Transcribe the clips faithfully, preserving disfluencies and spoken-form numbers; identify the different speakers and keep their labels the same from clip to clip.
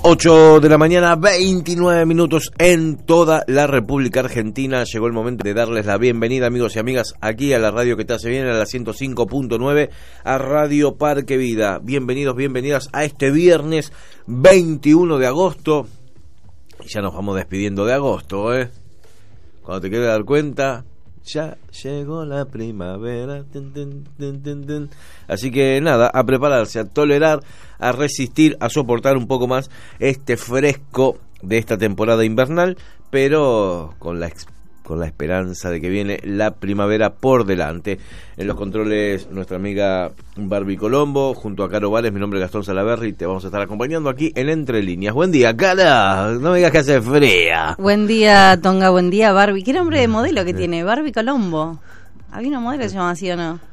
Speaker 1: ocho de la mañana, veintinueve minutos en toda la República Argentina. Llegó el momento de darles la bienvenida, amigos y amigas, aquí a la radio que te hace bien, a la ciento cinco punto nueve, a Radio Parque Vida. Bienvenidos, bienvenidas a este viernes veintiuno de agosto. Y ya nos vamos despidiendo de agosto, ¿eh? Cuando te quieras dar cuenta, ya llegó la primavera. Ten, ten, ten, ten, ten. Así que nada, a prepararse, a tolerar, a resistir, a soportar un poco más este fresco de esta temporada invernal, pero con la con la esperanza de que viene la primavera por delante. En los controles nuestra amiga Barbie Colombo, junto a Caro Vales, mi nombre es Gastón Salaverry, te vamos a estar acompañando aquí en Entre Líneas. Buen día, Cara, no me digas que hace fría.
Speaker 2: Buen día, Tonga, buen día, Barbie. ¿Qué nombre de modelo que tiene? Barbie Colombo. ¿Había una modelo que se llama así o no?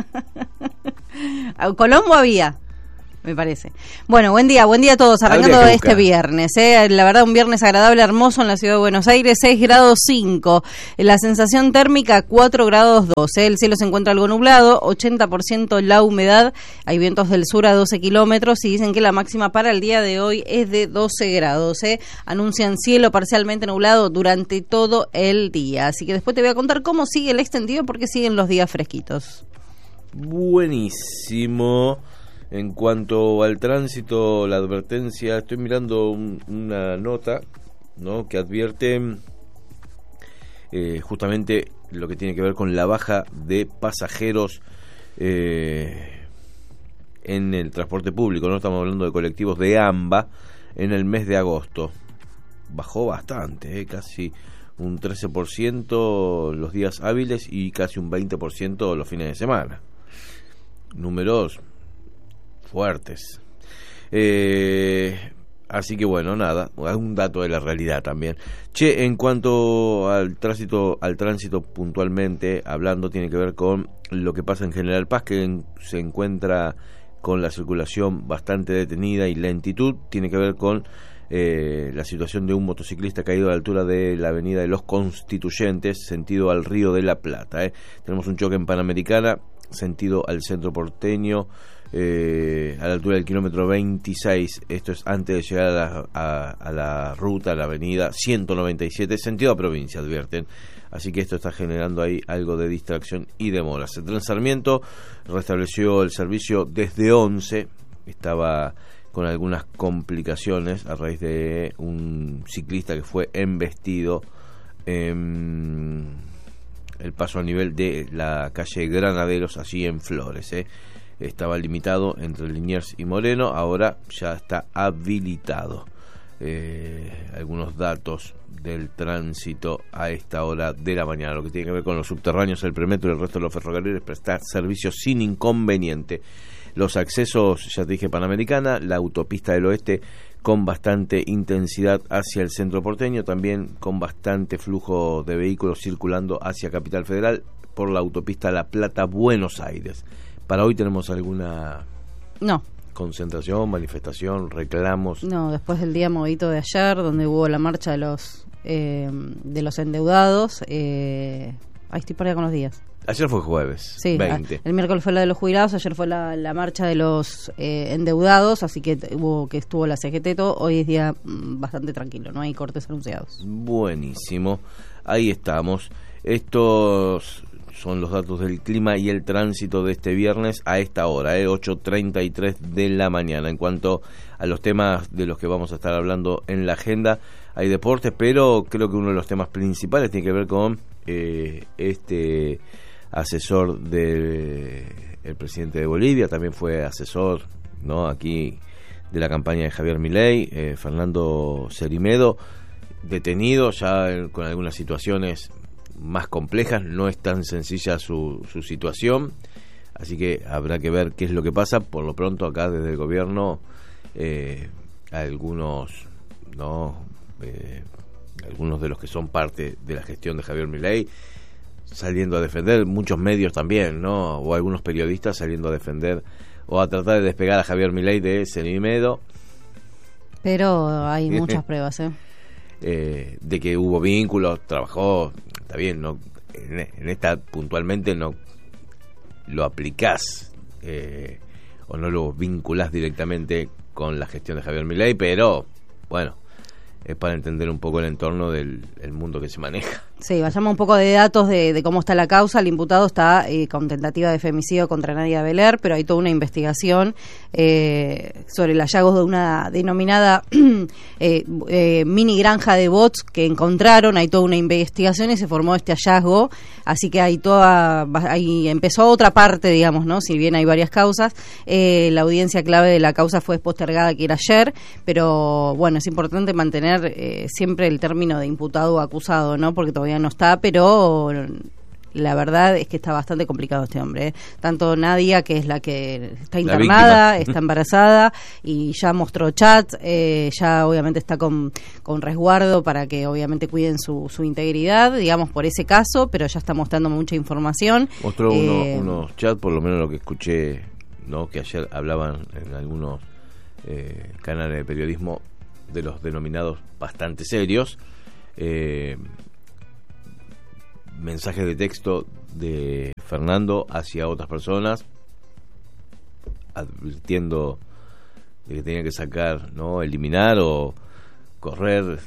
Speaker 2: Colombo había, me parece. Bueno, buen día, buen día a todos, arrancando este viernes, ¿eh? La verdad, un viernes agradable, hermoso en la ciudad de Buenos Aires, seis grados cinco, la sensación térmica cuatro grados dos, ¿eh? El cielo se encuentra algo nublado, ochenta por ciento la humedad, hay vientos del sur a doce kilómetros y dicen que la máxima para el día de hoy es de doce grados, ¿eh? Anuncian cielo parcialmente nublado durante todo el día, así que después te voy a contar cómo sigue el extendido porque siguen los días fresquitos.
Speaker 1: Buenísimo. En cuanto al tránsito, la advertencia, estoy mirando un, una nota, ¿no?, que advierte eh, justamente lo que tiene que ver con la baja de pasajeros eh, en el transporte público, ¿no? Estamos hablando de colectivos de AMBA en el mes de agosto. Bajó bastante, ¿eh? Casi un trece por ciento los días hábiles y casi un veinte por ciento los fines de semana. Números fuertes. Eh, así que bueno, nada, un dato de la realidad también. Che, en cuanto al tránsito, al tránsito puntualmente hablando, tiene que ver con lo que pasa en General Paz, que en, se encuentra con la circulación bastante detenida y lentitud. Tiene que ver con eh, la situación de un motociclista caído a la altura de la avenida de los Constituyentes, sentido al Río de la Plata. Eh. Tenemos un choque en Panamericana, sentido al centro porteño, eh, a la altura del kilómetro veintiséis. Esto es antes de llegar a la, a, a la ruta, a la avenida ciento noventa y siete, sentido a provincia, advierten. Así que esto está generando ahí algo de distracción y demoras. El Tren Sarmiento restableció el servicio desde once, estaba con algunas complicaciones a raíz de un ciclista que fue embestido en el paso a nivel de la calle Granaderos, allí en Flores, ¿eh? Estaba limitado entre Liniers y Moreno, ahora ya está habilitado. Eh, algunos datos del tránsito a esta hora de la mañana, lo que tiene que ver con los subterráneos, el premetro y el resto de los ferrocarriles, prestar servicios sin inconveniente. Los accesos, ya te dije, Panamericana, la autopista del oeste con bastante intensidad hacia el centro porteño, también con bastante flujo de vehículos circulando hacia Capital Federal por la autopista La Plata, Buenos Aires. ¿Para hoy tenemos alguna
Speaker 2: no
Speaker 1: concentración, manifestación, reclamos?
Speaker 2: No, después del día movidito de ayer, donde hubo la marcha de los eh, de los endeudados, eh, ahí estoy por ahí con los días.
Speaker 1: Ayer fue jueves,
Speaker 2: sí,
Speaker 1: veinte.
Speaker 2: El miércoles fue la de los jubilados, ayer fue la, la marcha de los eh, endeudados, así que hubo que estuvo la C G T, todo. Hoy es día mm, bastante tranquilo, no hay cortes anunciados.
Speaker 1: Buenísimo, ahí estamos. Estos son los datos del clima y el tránsito de este viernes a esta hora, eh, ocho treinta y tres de la mañana. En cuanto a los temas de los que vamos a estar hablando en la agenda, hay deportes, pero creo que uno de los temas principales tiene que ver con eh, este asesor del el presidente de Bolivia, también fue asesor, ¿no?, aquí de la campaña de Javier Milei, eh, Fernando Cerimedo, detenido ya eh, con algunas situaciones más complejas. No es tan sencilla su, su situación, así que habrá que ver qué es lo que pasa. Por lo pronto acá desde el gobierno eh, algunos no eh, algunos de los que son parte de la gestión de Javier Milei saliendo a defender, muchos medios también, ¿no?, o algunos periodistas saliendo a defender o a tratar de despegar a Javier Milei de Cerimedo.
Speaker 2: Pero hay muchas pruebas, ¿eh?
Speaker 1: Eh, de que hubo vínculos, trabajó, está bien, no en, en esta puntualmente no lo aplicás eh, o no lo vinculás directamente con la gestión de Javier Milei, pero bueno, es para entender un poco el entorno del el mundo que se maneja.
Speaker 2: Sí, vayamos un poco de datos de, de cómo está la causa. El imputado está eh, con tentativa de femicidio contra Nadia Beler, pero hay toda una investigación eh, sobre el hallazgo de una denominada eh, eh, mini granja de bots que encontraron. Hay toda una investigación y se formó este hallazgo, así que hay toda, ahí empezó otra parte, digamos, ¿no? Si bien hay varias causas, eh, la audiencia clave de la causa fue postergada, que era ayer, pero bueno, es importante mantener eh, siempre el término de imputado o acusado, ¿no? Porque todavía no está, pero la verdad es que está bastante complicado este hombre, ¿eh? Tanto Nadia, que es la que está internada, está embarazada y ya mostró chat, eh, ya obviamente está con, con resguardo para que obviamente cuiden su, su integridad, digamos, por ese caso, pero ya está mostrando mucha información.
Speaker 1: Mostró
Speaker 2: eh,
Speaker 1: uno, unos chats, por lo menos lo que escuché, ¿no? Que ayer hablaban en algunos eh, canales de periodismo de los denominados bastante serios, eh, mensajes de texto de Fernando hacia otras personas advirtiendo de que tenía que sacar, ¿no? Eliminar o correr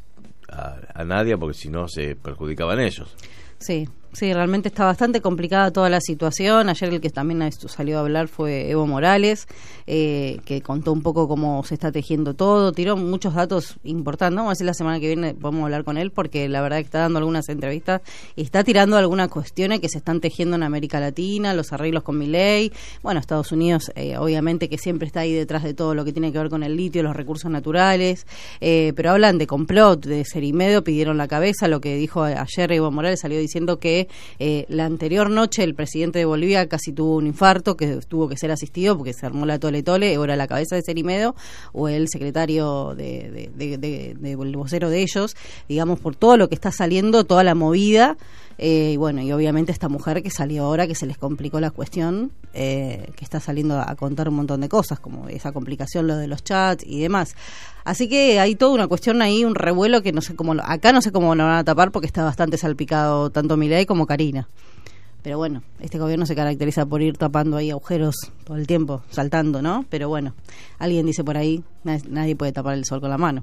Speaker 1: a, a Nadia, porque si no se perjudicaban ellos.
Speaker 2: Sí, sí, realmente está bastante complicada toda la situación. Ayer el que también salió a hablar fue Evo Morales, eh, que contó un poco cómo se está tejiendo todo, tiró muchos datos importantes. Vamos a ver si la semana que viene podemos hablar con él, porque la verdad que está dando algunas entrevistas y está tirando algunas cuestiones que se están tejiendo en América Latina, los arreglos con Milei, bueno, Estados Unidos, eh, obviamente que siempre está ahí detrás de todo lo que tiene que ver con el litio, los recursos naturales, eh, pero hablan de complot, de Cerimedo, pidieron la cabeza. Lo que dijo ayer Evo Morales, salió diciendo que Eh, la anterior noche el presidente de Bolivia casi tuvo un infarto, que tuvo que ser asistido porque se armó la tole tole, o era la cabeza de Cerimedo o el secretario de, de, de, de, de, de el vocero de ellos, digamos, por todo lo que está saliendo, toda la movida. Eh, y bueno, y obviamente esta mujer que salió ahora, que se les complicó la cuestión, eh, que está saliendo a contar un montón de cosas, como esa complicación, lo de los chats y demás. Así que hay toda una cuestión ahí, un revuelo que no sé cómo, acá no sé cómo lo van a tapar, porque está bastante salpicado tanto Milei como Karina. Pero bueno, este gobierno se caracteriza por ir tapando ahí agujeros todo el tiempo, saltando, ¿no? Pero bueno, alguien dice por ahí, nadie, nadie puede tapar el sol con la mano.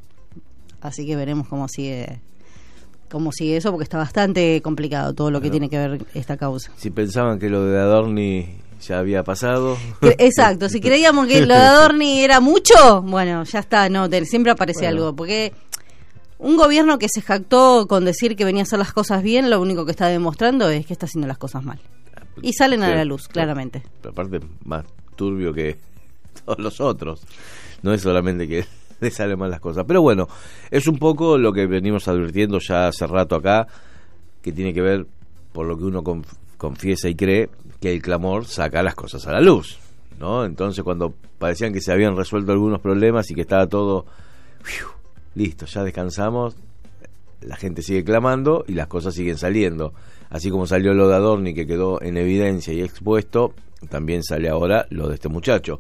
Speaker 2: Así que veremos cómo sigue cómo sigue eso, porque está bastante complicado todo lo que bueno, tiene que ver esta causa.
Speaker 1: Si pensaban que lo de Adorni ya había pasado.
Speaker 2: Exacto, si creíamos que lo de Adorni era mucho, bueno, ya está, no, siempre aparece bueno. algo, porque un gobierno que se jactó con decir que venía a hacer las cosas bien, lo único que está demostrando es que está haciendo las cosas mal. Y salen sí, a la luz, claramente.
Speaker 1: Pero aparte, más turbio que todos los otros. No es solamente que le salen mal las cosas. Pero bueno, es un poco lo que venimos advirtiendo ya hace rato acá, que tiene que ver, por lo que uno conf- confiesa y cree, que el clamor saca las cosas a la luz, ¿no? Entonces, cuando parecían que se habían resuelto algunos problemas y que estaba todo ¡fiu! Listo, ya descansamos, la gente sigue clamando y las cosas siguen saliendo. Así como salió lo de Adorni, que quedó en evidencia y expuesto, también sale ahora lo de este muchacho.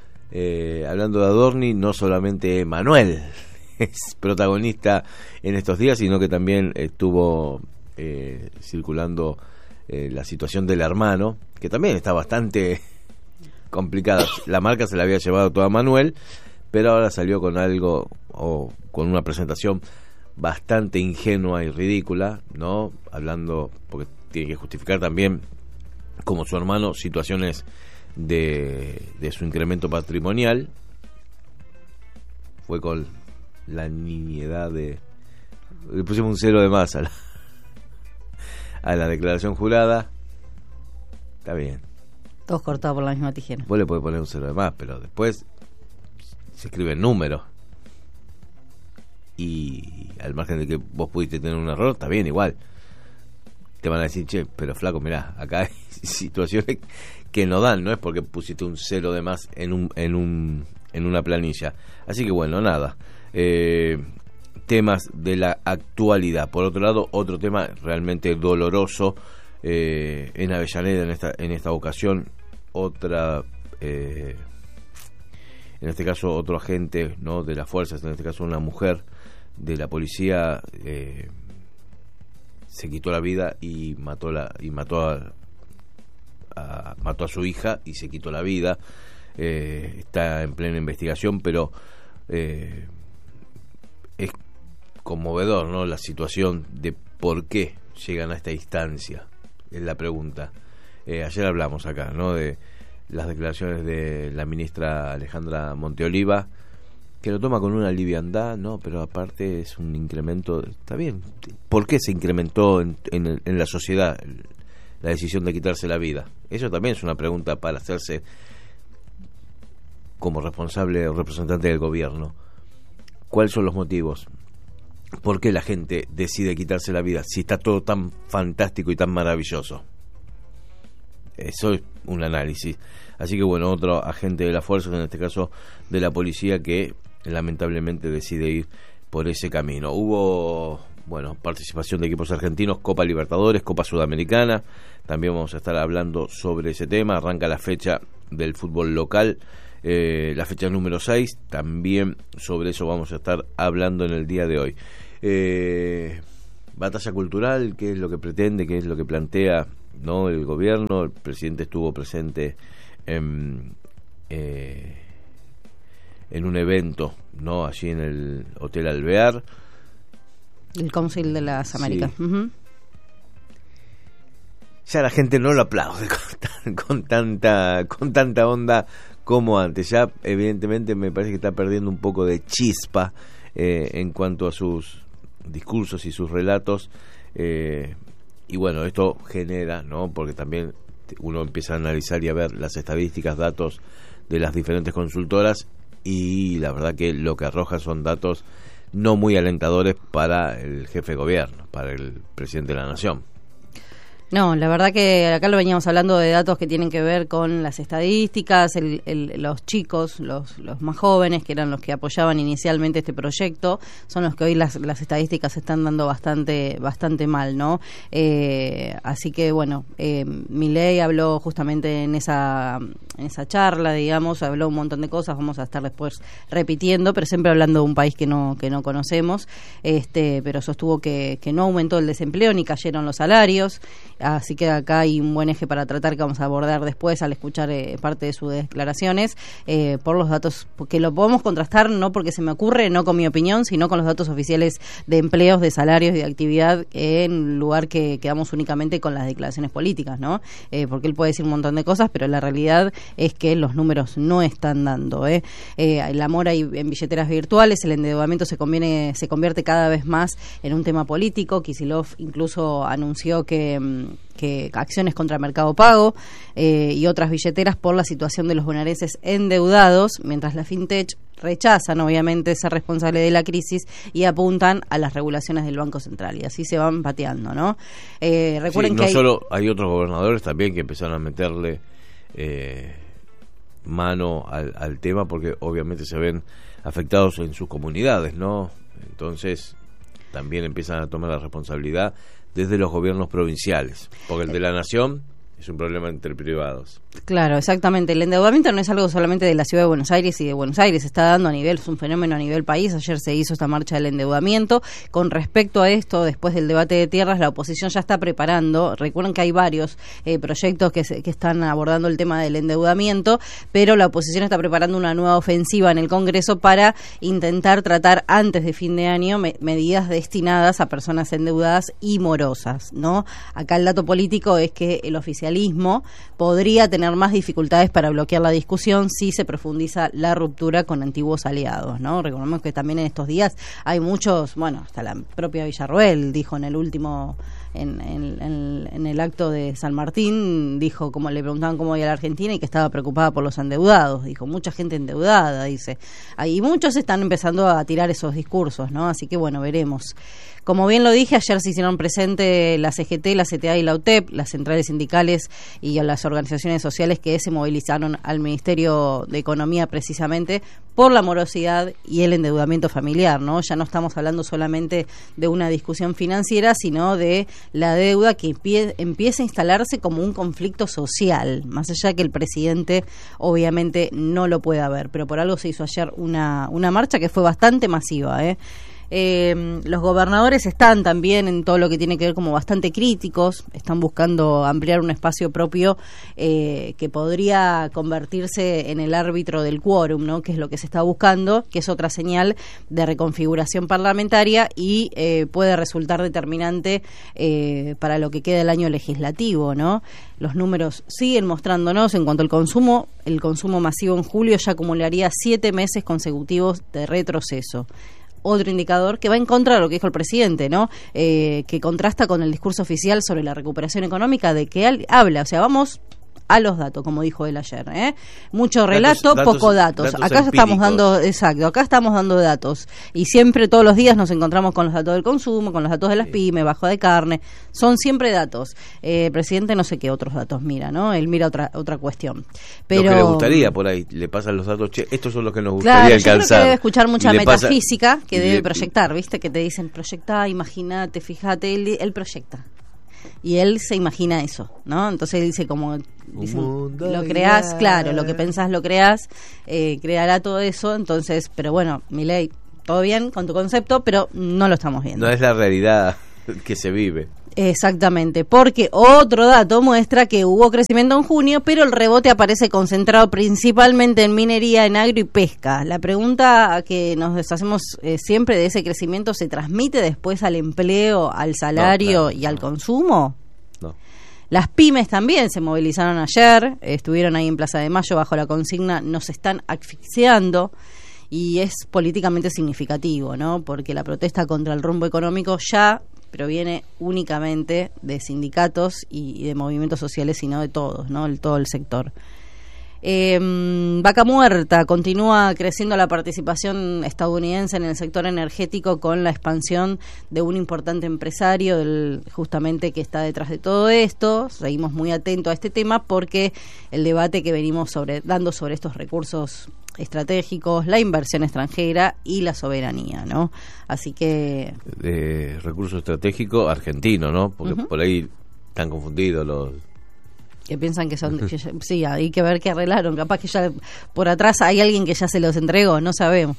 Speaker 1: Eh, hablando de Adorni, no solamente Manuel es protagonista en estos días, sino que también estuvo eh, circulando eh, la situación del hermano, que también está bastante complicada. La marca se la había llevado toda Manuel, pero ahora salió con algo, o con una presentación bastante ingenua y ridícula, ¿no? Hablando, porque tiene que justificar también, como su hermano, situaciones de, de su incremento patrimonial. Fue con la niñedad de... Le pusimos un cero de más a la, a la declaración jurada. Está bien.
Speaker 2: Todos cortados por la misma tijera.
Speaker 1: Vos le podés poner un cero de más, pero después se escribe el número. Y al margen de que vos pudiste tener un error, está bien, igual. Te van a decir, che, pero flaco, mirá, acá hay situaciones que no dan, no es porque pusiste un cero de más en un en un en una planilla. Así que bueno, nada. Eh, temas de la actualidad. Por otro lado, otro tema realmente doloroso eh, en Avellaneda en esta en esta ocasión, otra eh, en este caso otro agente, ¿no?, de las fuerzas, en este caso una mujer de la policía, eh, se quitó la vida y mató la y mató a, a mató a su hija y se quitó la vida. Eh, está en plena investigación, pero eh, es conmovedor, ¿no? La situación de por qué llegan a esta instancia, es la pregunta. Eh, ayer hablamos acá, ¿no? De las declaraciones de la ministra Alejandra Monteoliva, que lo toma con una liviandad, ¿no? Pero aparte es un incremento, está bien. ¿Por qué se incrementó en, en, en la sociedad la decisión de quitarse la vida? Eso también es una pregunta para hacerse como responsable o representante del gobierno. ¿Cuáles son los motivos? ¿Por qué la gente decide quitarse la vida si está todo tan fantástico y tan maravilloso? Eso es un análisis. Así que bueno, otro agente de la fuerza, en este caso de la policía, que lamentablemente decide ir por ese camino. Hubo, bueno, participación de equipos argentinos, Copa Libertadores, Copa Sudamericana. También vamos a estar hablando sobre ese tema. Arranca la fecha del fútbol local, eh, la fecha número seis. También sobre eso vamos a estar hablando en el día de hoy. Eh, batalla cultural, ¿qué es lo que pretende? ¿Qué es lo que plantea, no, el gobierno? El presidente estuvo presente en, eh, en un evento, no, allí en el Hotel Alvear,
Speaker 2: el Cónsul de las Américas. Sí. Uh-huh.
Speaker 1: Ya la gente no lo aplaude con, tan, con tanta con tanta onda como antes. Ya evidentemente me parece que está perdiendo un poco de chispa eh, en cuanto a sus discursos y sus relatos. Eh, y bueno, esto genera, ¿no? Porque también uno empieza a analizar y a ver las estadísticas, datos de las diferentes consultoras, y la verdad que lo que arroja son datos no muy alentadores para el jefe de gobierno, para el presidente de la nación.
Speaker 2: No, la verdad que acá lo veníamos hablando de datos que tienen que ver con las estadísticas, el, el, los chicos, los, los más jóvenes, que eran los que apoyaban inicialmente este proyecto, son los que hoy las, las estadísticas están dando bastante bastante mal, ¿no? Eh, así que, bueno, eh, Milei habló justamente en esa, en esa charla, digamos, habló un montón de cosas, vamos a estar después repitiendo, pero siempre hablando de un país que no, que no conocemos, este, pero sostuvo que, que no aumentó el desempleo ni cayeron los salarios. Así que acá hay un buen eje para tratar, que vamos a abordar después al escuchar eh, parte de sus declaraciones, eh, por los datos, que lo podemos contrastar no porque se me ocurre, no con mi opinión, sino con los datos oficiales de empleos, de salarios y de actividad, en lugar que quedamos únicamente con las declaraciones políticas, ¿no? Eh, porque él puede decir un montón de cosas, pero la realidad es que los números no están dando, ¿eh? Eh, el amor hay en billeteras virtuales, el endeudamiento se, conviene, se convierte cada vez más en un tema político. Kicillof incluso anunció que que acciones contra Mercado Pago eh, y otras billeteras por la situación de los bonaerenses endeudados, mientras la FinTech rechazan obviamente ser responsable de la crisis y apuntan a las regulaciones del Banco Central, y así se van pateando, ¿no? Eh, recuerden
Speaker 1: sí,
Speaker 2: que
Speaker 1: no
Speaker 2: hay...
Speaker 1: solo hay otros gobernadores también que empezaron a meterle eh, mano al, al tema, porque obviamente se ven afectados en sus comunidades, ¿no? Entonces también empiezan a tomar la responsabilidad desde los gobiernos provinciales, porque el de la nación es un problema entre privados.
Speaker 2: Claro, exactamente. El endeudamiento no es algo solamente de la ciudad de Buenos Aires y de Buenos Aires, se está dando a nivel, es un fenómeno a nivel país. Ayer se hizo esta marcha del endeudamiento. Con respecto a esto, después del debate de tierras, la oposición ya está preparando, recuerden que hay varios eh, proyectos que, se, que están abordando el tema del endeudamiento, pero la oposición está preparando una nueva ofensiva en el Congreso para intentar tratar antes de fin de año me, medidas destinadas a personas endeudadas y morosas, ¿no? Acá el dato político es que el oficialismo podría tener más dificultades para bloquear la discusión si se profundiza la ruptura con antiguos aliados, ¿no? Recordemos que también en estos días hay muchos, bueno, hasta la propia Villarroel dijo en el último, en, en, en, en el acto de San Martín, dijo, como le preguntaban cómo iba la Argentina y que estaba preocupada por los endeudados, dijo, mucha gente endeudada, dice. Ahí muchos están empezando a tirar esos discursos, ¿no? Así que bueno, veremos. Como bien lo dije, ayer se hicieron presente la C G T, la C T A y la U T E P, las centrales sindicales y las organizaciones sociales que se movilizaron al Ministerio de Economía precisamente por la morosidad y el endeudamiento familiar, ¿no? Ya no estamos hablando solamente de una discusión financiera, sino de la deuda que empie- empieza a instalarse como un conflicto social, más allá que el presidente obviamente no lo pueda ver, pero por algo se hizo ayer una, una marcha que fue bastante masiva, ¿eh? Eh, los gobernadores están también en todo lo que tiene que ver como bastante críticos, están buscando ampliar un espacio propio eh, que podría convertirse en el árbitro del quórum, ¿no? Que es lo que se está buscando, que es otra señal de reconfiguración parlamentaria y eh, puede resultar determinante eh, para lo que queda del año legislativo, ¿no? Los números siguen mostrándonos en cuanto al consumo, el consumo masivo en julio ya acumularía siete meses consecutivos de retroceso. Otro indicador que va en contra de lo que dijo el presidente, ¿no? Eh, que contrasta con el discurso oficial sobre la recuperación económica de que él habla. O sea, vamos a los datos, como dijo él ayer, ¿eh? Mucho relato, datos, poco datos. datos acá empíricos. Estamos dando, exacto, acá estamos dando datos. Y siempre, todos los días nos encontramos con los datos del consumo, con los datos de las sí. pymes, bajo de carne. Son siempre datos. Eh, el presidente no sé qué otros datos mira, ¿no? Él mira otra otra cuestión. Pero
Speaker 1: lo que le gustaría por ahí, le pasan los datos, che, estos son los que nos gustaría
Speaker 2: claro,
Speaker 1: alcanzar.
Speaker 2: Yo creo que debe escuchar mucha metafísica
Speaker 1: pasa,
Speaker 2: que debe
Speaker 1: le,
Speaker 2: proyectar, ¿viste? Que te dicen, proyectá, imagínate, fíjate, él, él proyecta. Y él se imagina eso, ¿no? Entonces él dice como, dicen, lo creás, claro, lo que pensás lo creás, eh, creará todo eso, entonces, pero bueno, Milei, todo bien con tu concepto, pero no lo estamos viendo.
Speaker 1: No es la realidad que se vive.
Speaker 2: Exactamente, porque otro dato muestra que hubo crecimiento en junio, pero el rebote aparece concentrado principalmente en minería, en agro y pesca. La pregunta que nos hacemos eh, siempre de ese crecimiento, ¿se transmite después al empleo, al salario no, claro, y al no. consumo?
Speaker 1: No.
Speaker 2: Las pymes también se movilizaron ayer, estuvieron ahí en Plaza de Mayo bajo la consigna "nos están asfixiando", y es políticamente significativo, ¿no? Porque la protesta contra el rumbo económico ya proviene únicamente de sindicatos y de movimientos sociales, sino de todos, ¿no? El, todo el sector. Eh, Vaca Muerta, continúa creciendo la participación estadounidense en el sector energético con la expansión de un importante empresario del, justamente que está detrás de todo esto. Seguimos muy atentos a este tema porque el debate que venimos sobre, dando sobre estos recursos estratégicos, la inversión extranjera y la soberanía, ¿no? Así que
Speaker 1: de recurso estratégico argentino, ¿no? Porque uh-huh. por ahí están confundidos los
Speaker 2: que piensan que son que ya, sí, hay que ver qué arreglaron, capaz que ya por atrás hay alguien que ya se los entregó, no sabemos.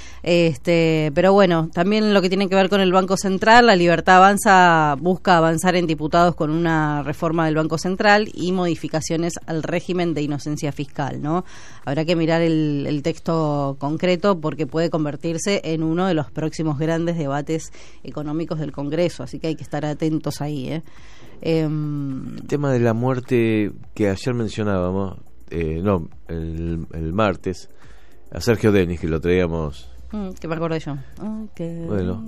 Speaker 2: Este, pero bueno, también lo que tiene que ver con el Banco Central, la Libertad Avanza busca avanzar en diputados con una reforma del Banco Central y modificaciones al régimen de inocencia fiscal, ¿no? Habrá que mirar el, el texto concreto porque puede convertirse en uno de los próximos grandes debates económicos del Congreso, así que hay que estar atentos ahí, ¿eh? Eh,
Speaker 1: el tema de la muerte que ayer mencionábamos, eh, no, el, el martes, a Sergio Denis, que lo traíamos.
Speaker 2: Mm, que me acordé yo. Okay.
Speaker 1: Bueno,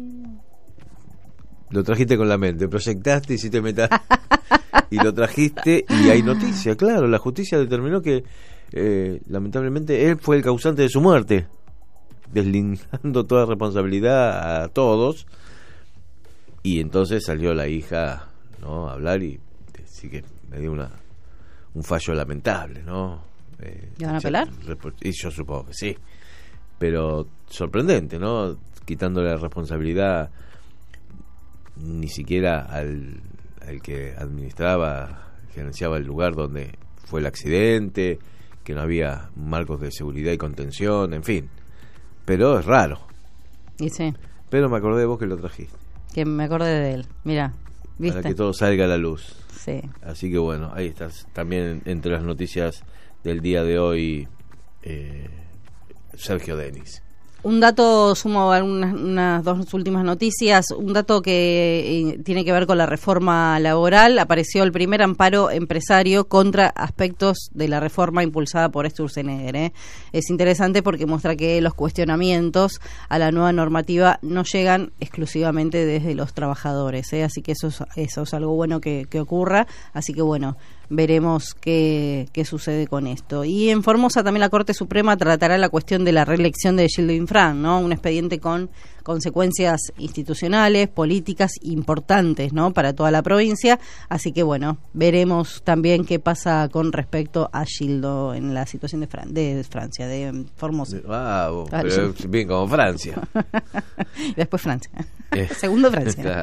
Speaker 1: lo trajiste con la mente, proyectaste, hiciste meta y lo trajiste y hay noticia, claro, la justicia determinó que eh, lamentablemente él fue el causante de su muerte, deslindando toda responsabilidad a todos, y entonces salió la hija, ¿no?, a hablar y sí que me dio una un fallo lamentable, ¿no?
Speaker 2: Eh, ¿Le van a apelar?
Speaker 1: Y yo supongo que sí, pero sorprendente, ¿no? Quitándole la responsabilidad ni siquiera al, al que administraba, gerenciaba el lugar donde fue el accidente, que no había marcos de seguridad y contención, en fin. Pero es raro.
Speaker 2: Y sí.
Speaker 1: Pero me acordé de vos que lo trajiste.
Speaker 2: Que me acordé de él, mira, ¿viste?
Speaker 1: Para que todo salga a la luz.
Speaker 2: Sí.
Speaker 1: Así que bueno, ahí estás también entre las noticias del día de hoy, eh, Sergio Denis.
Speaker 2: Un dato, sumo algunas unas dos últimas noticias, un dato que eh, tiene que ver con la reforma laboral. Apareció el primer amparo empresario contra aspectos de la reforma impulsada por Sturzenegger, ¿eh? Es interesante porque muestra que los cuestionamientos a la nueva normativa no llegan exclusivamente desde los trabajadores, ¿eh? Así que eso es, eso es algo bueno que, que ocurra. Así que bueno, veremos qué, qué sucede con esto. Y en Formosa también la Corte Suprema tratará la cuestión de la reelección de Gildo Infran, ¿no? Un expediente con consecuencias institucionales, políticas importantes, ¿no?, para toda la provincia. Así que bueno, veremos también qué pasa con respecto a Gildo en la situación de, Fran- de Francia, de Formosa.
Speaker 1: Wow, pero bien como Francia.
Speaker 2: Después Francia. Eh. Segundo Francia.
Speaker 1: Claro.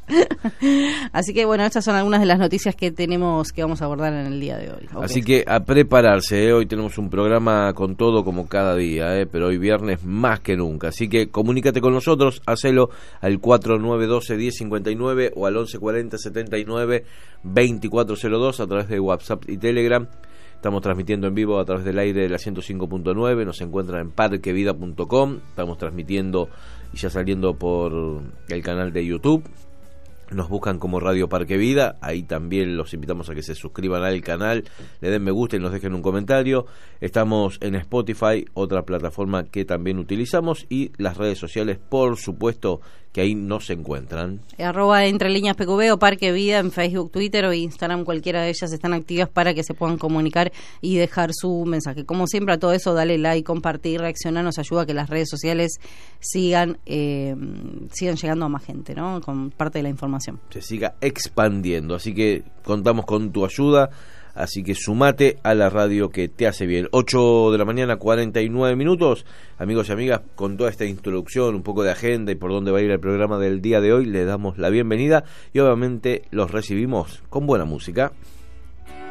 Speaker 2: Así que bueno, estas son algunas de las noticias que tenemos, que vamos a abordar en el día de hoy. Okay.
Speaker 1: Así que a prepararse, ¿eh? Hoy tenemos un programa con todo como cada día, ¿eh? Pero hoy viernes más que nunca. Así que comunícate con nosotros, hacelo al cuatro nueve uno dos, uno cero cinco nueve o al once cuarenta setenta y nueve veinticuatro cero dos a través de WhatsApp y Telegram. Estamos transmitiendo en vivo a través del aire de la ciento cinco punto nueve, nos encuentran en parquevida punto com, estamos transmitiendo y ya saliendo por el canal de YouTube. Nos buscan como Radio Parque Vida, ahí también los invitamos a que se suscriban al canal, le den me gusta y nos dejen un comentario. Estamos en Spotify, otra plataforma que también utilizamos, y las redes sociales, por supuesto, que ahí nos encuentran.
Speaker 2: Arroba Entre Líneas P Q B o Parque Vida en Facebook, Twitter o Instagram, cualquiera de ellas están activas para que se puedan comunicar y dejar su mensaje. Como siempre, a todo eso, dale like, compartir, reaccionar, nos ayuda a que las redes sociales sigan eh, sigan llegando a más gente, ¿no? Con parte de la información.
Speaker 1: Se siga expandiendo, así que contamos con tu ayuda, así que sumate a la radio que te hace bien. Ocho de la mañana, cuarenta y nueve minutos, amigos y amigas, con toda esta introducción, un poco de agenda y por dónde va a ir el programa del día de hoy, le damos la bienvenida y obviamente los recibimos con buena música.